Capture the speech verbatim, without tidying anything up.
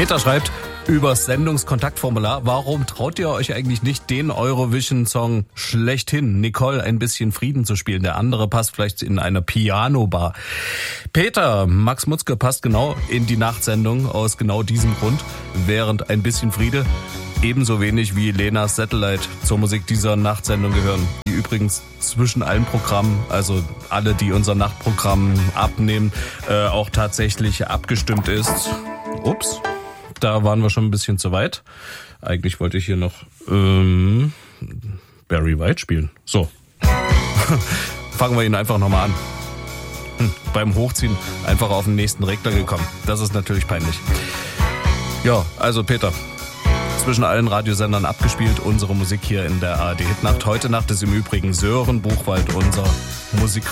Peter schreibt übers Sendungskontaktformular, warum traut ihr euch eigentlich nicht, den Eurovision-Song schlechthin, Nicole, ein bisschen Frieden zu spielen? Der andere passt vielleicht in eine Piano-Bar. Peter, Max Mutzke passt genau in die Nachtsendung aus genau diesem Grund, während ein bisschen Friede ebenso wenig wie Lenas Satellite zur Musik dieser Nachtsendung gehören, die übrigens zwischen allen Programmen, also alle, die unser Nachtprogramm abnehmen, äh, auch tatsächlich abgestimmt ist. Ups. Da waren wir schon ein bisschen zu weit. Eigentlich wollte ich hier noch ähm, Barry White spielen. So. Fangen wir ihn einfach nochmal an. Hm, beim Hochziehen einfach auf den nächsten Regler gekommen. Das ist natürlich peinlich. Ja, also Peter, zwischen allen Radiosendern abgespielt, unsere Musik hier in der A R D Hitnacht. Heute Nacht ist im Übrigen Sören Buchwald unser Musik